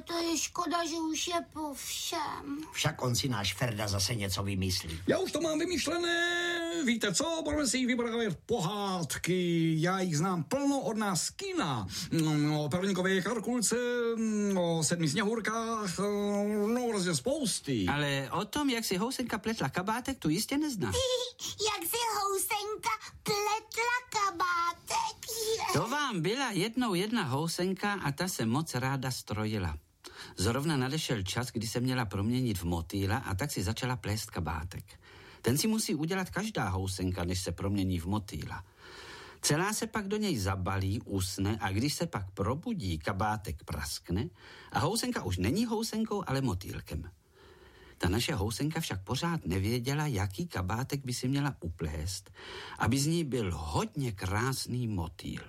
To je škoda, že už je po všem. Však on si náš Ferda zase něco vymyslí. Já už to mám vymyšlené. Víte co, budeme si vyprávět pohádky. Já jich znám plno od nás z kina. O Perlínkové Karkulce, o 7 sněhurkách, no prostě spousty. Ale o tom, jak si housenka pletla kabátek, tu jistě neznáš. Jak si housenka pletla kabátek. To vám byla jednou jedna housenka a ta se moc ráda strojila. Zrovna nadešel čas, kdy se měla proměnit v motýla a tak si začala plést kabátek. Ten si musí udělat každá housenka, než se promění v motýla. Celá se pak do něj zabalí, usne a když se pak probudí, kabátek praskne a housenka už není housenkou, ale motýlkem. Ta naše housenka však pořád nevěděla, jaký kabátek by si měla uplést, aby z ní byl hodně krásný motýl.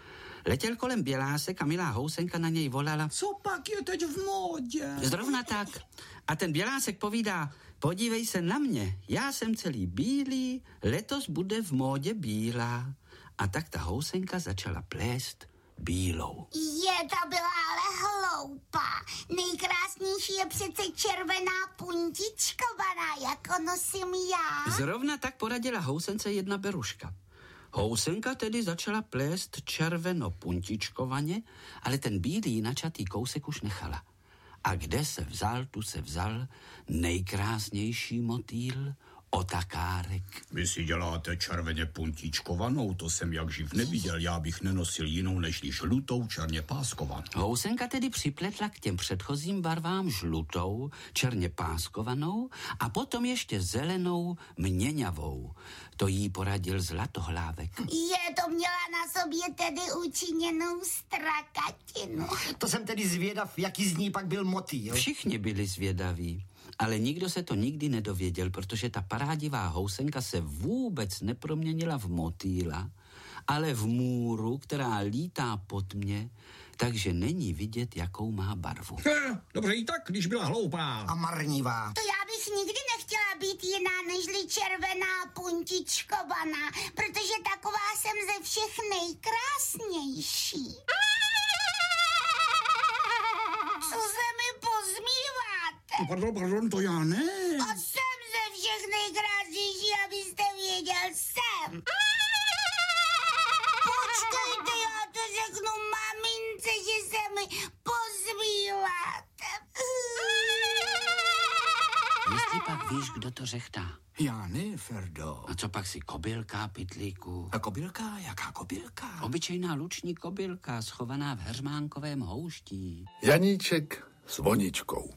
Letěl kolem bělásek a milá housenka na něj volala: Co pak je teď v módě? Zrovna tak. A ten bělásek povídá: podívej se na mě, já jsem celý bílý, letos bude v módě bílá. A tak ta housenka začala plést bílou. To byla ale hloupá. Nejkrásnější je přece červená puntičkovaná, jako nosím já. Zrovna tak poradila housence jedna beruška. Housenka tedy začala plést červeno-puntičkovaně, ale ten bílý načatý kousek už nechala. A kde se vzal, tu se vzal nejkrásnější motýl, otakárek. Vy si děláte červeně puntíčkovanou, to jsem jak živ neviděl, já bych nenosil jinou než žlutou černě páskovanou. Housenka tedy připletla k těm předchozím barvám žlutou, černě páskovanou a potom ještě zelenou měňavou. To jí poradil Zlatohlávek. To měla na sobě tedy učiněnou strakatinu. To jsem tedy zvědav, jaký z ní pak byl motýl. Všichni byli zvědaví, ale nikdo se to nikdy nedověděl, protože ta parádivá housenka se vůbec neproměnila v motýla, ale v můru, která lítá po tmě, takže není vidět, jakou má barvu. Dobře i tak, když byla hloupá. A marnivá. To já bych nikdy nechtěla být jiná nežli červená puntičkovaná, protože taková jsem ze všech nejkrásnější. Co se mi pozmíváte? Pardon, to já ne. A jsem ze všech nejkrásnější, abyste věděl, jsem. Počkejte, já to řeknu mamince, že se mi pozmíváte. Jestli pak víš, kdo to řechtá. Já ne, Ferdo. A co pak si kobylka, pytlíku? A kobylka? Jaká kobylka? Obyčejná luční kobylka, schovaná v heřmánkovém houští. Janíček s voničkou.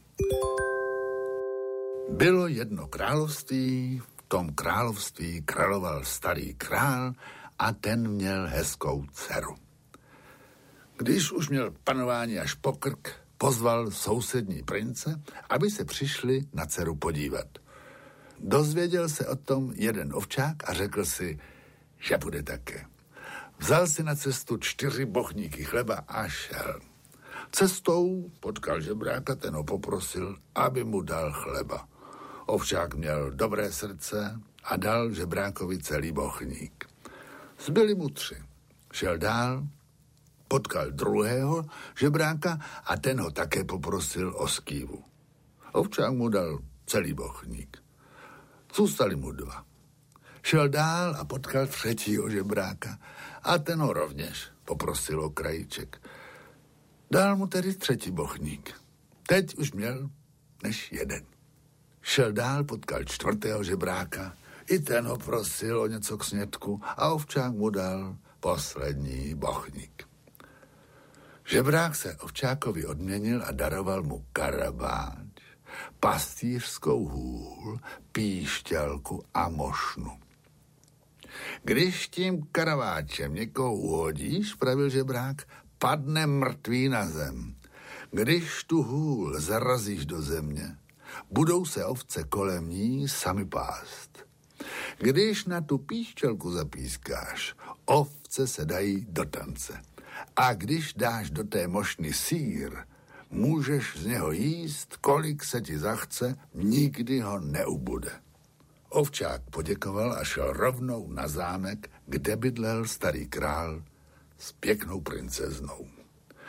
Bylo jedno království, v tom království královal starý král a ten měl hezkou dceru. Když už měl panování až po krk, pozval sousední prince, aby se přišli na dceru podívat. Dozvěděl se o tom jeden ovčák a řekl si, že bude také. Vzal si na cestu 4 bochníky chleba a šel. Cestou potkal žebráka, ten ho poprosil, aby mu dal chleba. Ovčák měl dobré srdce a dal žebrákovi celý bochník. Zbyli mu 3. Šel dál, potkal druhého žebráka a ten ho také poprosil o skývu. Ovčák mu dal celý bochník. Zůstali mu 2. Šel dál a potkal 3. žebráka a ten ho rovněž poprosil o krajíček. Dal mu tedy 3. bochník. Teď už měl než 1. Šel dál, potkal 4. žebráka, i ten ho prosil o něco k snědku a ovčák mu dal poslední bochník. Žebrák se ovčákovi odměnil a daroval mu karabáč, pastýřskou hůl, píšťalku a mošnu. Když tím karaváčem někoho uhodíš, pravil žebrák, padne mrtvý na zem. Když tu hůl zarazíš do země, budou se ovce kolem ní sami pást. Když na tu píšťalku zapískáš, ovce se dají do tance. A když dáš do té mošny sýr, můžeš z něho jíst, kolik se ti zachce, nikdy ho neubude. Ovčák poděkoval a šel rovnou na zámek, kde bydlel starý král s pěknou princeznou.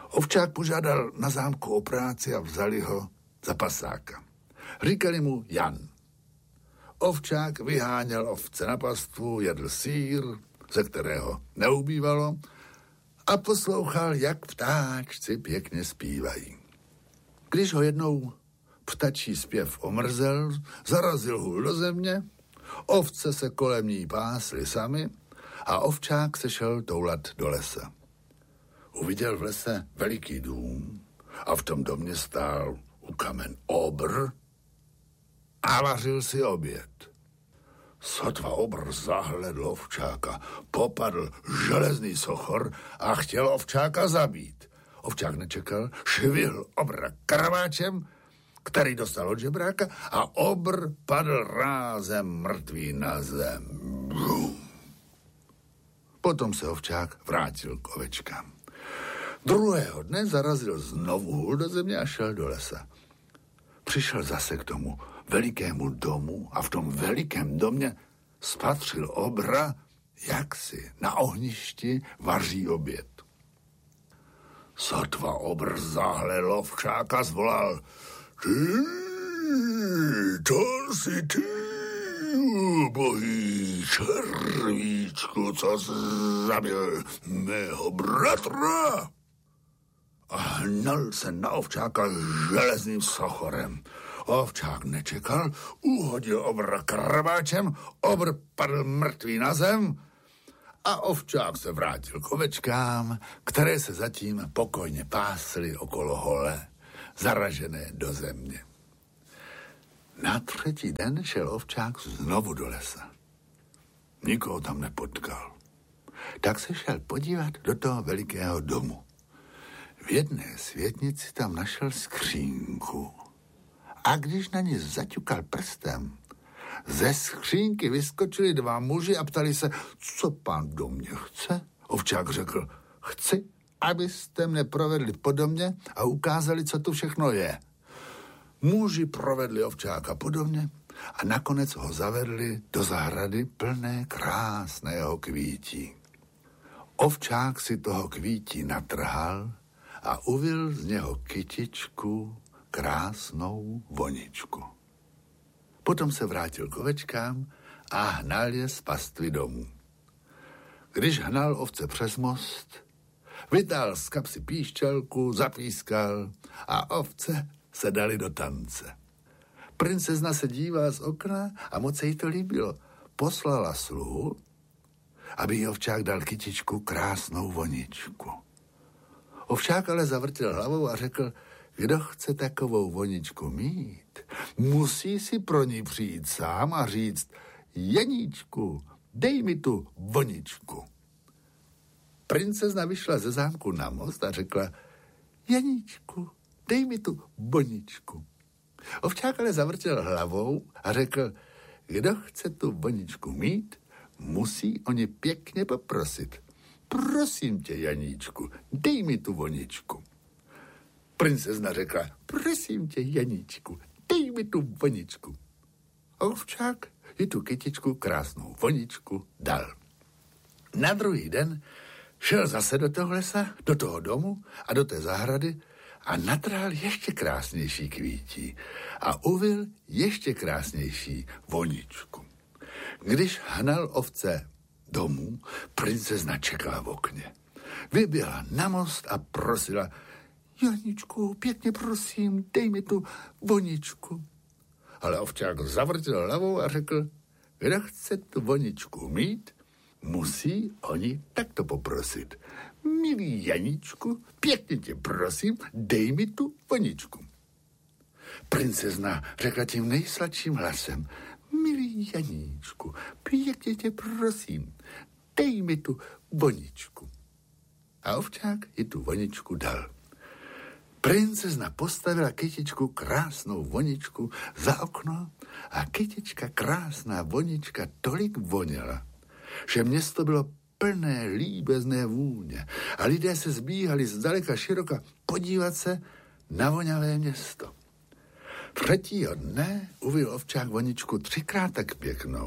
Ovčák požádal na zámku o práci a vzali ho za pasáka. Říkali mu Jan. Ovčák vyháněl ovce na pastvu, jedl sýr, ze kterého neubývalo, a poslouchal, jak ptáčci pěkně zpívají. Když ho jednou ptačí zpěv omrzel, zarazil hůl do země, ovce se kolem ní pásly sami a ovčák se šel toulat do lesa. Uviděl v lese veliký dům a v tom domě stál u kamen obr a vařil si oběd. Sotva obr zahledl ovčáka, popadl železný sochor a chtěl ovčáka zabít. Ovčák nečekal, švihl obra karváčem, který dostal od žebráka, a obr padl rázem mrtvý na zem. Potom se ovčák vrátil k ovečkám. Druhého dne zarazil znovu hůl do země a šel do lesa. Přišel zase k tomu velikému domu a v tom velikém domě spatřil obra, jak si na ohništi vaří oběd. Sotva obr zahledl ovčáka, zvolal: to si ty, bohý červíčku, co zabil mého bratra. A hnal se na ovčáka železným sochorem. Ovčák nečekal, uhodil obra krváčem, obr padl mrtvý na zem a ovčák se vrátil k ovečkám, které se zatím pokojně pásly okolo hole, zaražené do země. Na třetí den šel ovčák znovu do lesa. Nikoho tam nepotkal. Tak se šel podívat do toho velikého domu. V jedné světnici tam našel skřínku. A když na ní zaťukal prstem, ze skřínky vyskočili dva muži a ptali se, co pán do mě chce? Ovčák řekl: chci, abyste mne provedli po domě a ukázali, co tu všechno je. Muži provedli ovčáka po domě a nakonec ho zavedli do zahrady plné krásného kvítí. Ovčák si toho kvítí natrhal a uvil z něho kytičku, krásnou voničku. Potom se vrátil k ovečkám a hnal je z pastvy domů. Když hnal ovce přes most, vytáhl z kapsy píšťalku, zapískal a ovce se dali do tance. Princezna se dívá z okna a moc se jí to líbilo. Poslala sluhu, aby jí ovčák dal kytičku, krásnou voničku. Ovčák ale zavrtěl hlavou a řekl: kdo chce takovou voničku mít, musí si pro ní přijít sám a říct: Janíčku, dej mi tu voničku. Princezna vyšla ze zámku na most a řekla: Janíčku, dej mi tu voničku. Ovčák ale zavrtěl hlavou a řekl: kdo chce tu voničku mít, musí o ní pěkně poprosit. Prosím tě, Janíčku, dej mi tu voničku. Princezna řekla: prosím tě, Janíčku, dej mi tu voničku. Ovčák jí tu kytičku, krásnou voničku, dal. Na druhý den šel zase do toho lesa, do toho domu a do té zahrady a natrhal ještě krásnější kvítí a uvil ještě krásnější voničku. Když hnal ovce domů, princezna čekala v okně. Vyběhla na most a prosila: Janíčku, pěkně prosím, dej mi tu voničku. Ale ovčák zavrtěl hlavou a řekl: kdo chce tu voničku mít, musí o ní takto poprosit. Milý Janíčku, pěkně tě prosím, dej mi tu voničku. Princezna řekla tím nejsladším hlasem: milý Janíčku, pěkně tě prosím, dej mi tu voničku. A ovčák i tu voničku dal. Princezna postavila kytičku, krásnou voničku, za okno a kytička, krásná vonička tolik voněla, že město bylo plné líbezné vůně a lidé se zbíhali zdaleka široka podívat se na voňavé město. Třetího dne uvil ovčák voničku 3krát tak pěknou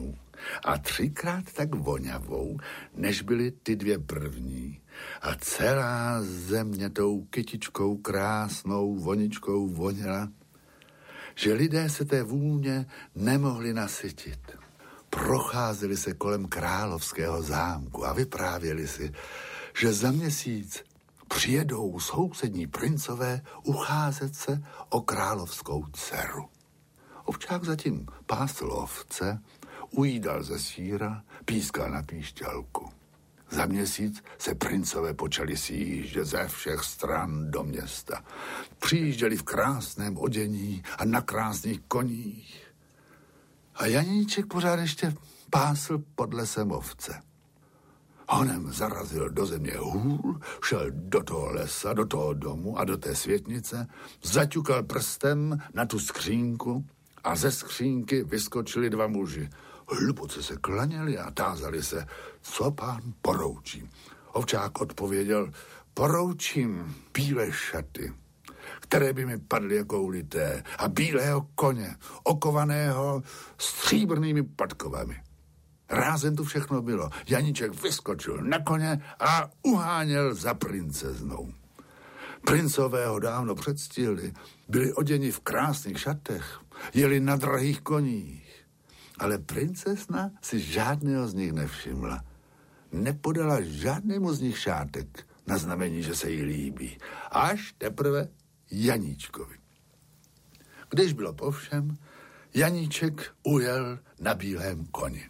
a 3krát tak vonavou, než byly ty 2 první. A celá země tou kytičkou krásnou voničkou voněla, že lidé se té vůně nemohli nasytit. Procházeli se kolem královského zámku a vyprávěli si, že za měsíc přijedou sousední princové ucházet se o královskou dceru. Ovčák zatím pásl ovce, ujídal ze sýra, pískal na píšťalku. Za měsíc se princové počali sjíždět ze všech stran do města. Přijížděli v krásném odění a na krásných koních. A Janíček pořád ještě pásl pod lesem ovce. Honem zarazil do země hůl, šel do toho lesa, do toho domu a do té světnice, zaťukal prstem na tu skřínku a ze skřínky vyskočili 2 muži. Hluboce se klaněli a tázali se, co pán poroučí. Ovčák odpověděl, poroučím bílé šaty, které by mi padly jako ulité, a bílého koně, okovaného stříbrnými podkovami. Rázem tu všechno bylo. Janíček vyskočil na koně a uháněl za princeznou. Princové ho dávno předstihli, byli oděni v krásných šatech, jeli na drahých koních. Ale princezna si žádného z nich nevšimla. Nepodala žádnému z nich šátek na znamení, že se jí líbí. Až teprve Janíčkovi. Když bylo po všem, Janíček ujel na bílém koni.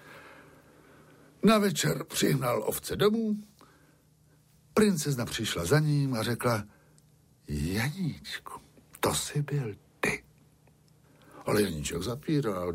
Na večer přihnal ovce domů, princezna přišla za ním a řekla, Janíčku, to jsi byl ty. Ale Janíček zapíral,